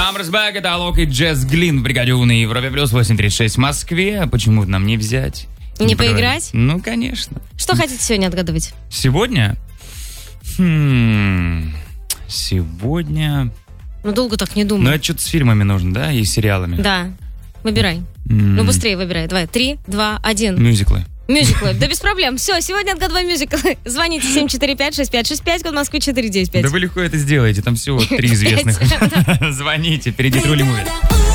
Summer's Back, это Алок и Джесс Глин в бригаде У на Европе плюс 8:36 в Москве. Почему нам не взять? Не поиграть? Ну, конечно. Что хотите сегодня отгадывать? Сегодня? Сегодня... Ну, долго так не Ну, думаю. это что-то с фильмами нужно, да? И сериалами. Да. Выбирай. Ну, быстрее выбирай. Давай. 3, 2, 1. Мюзиклы. Мюзиклы. Да без проблем. Все, сегодня отгадываем мюзиклы. Звоните 745-6565, код Москвы 495. Да вы легко это сделаете, там всего 3 известных. Звоните, впереди Трули Муви.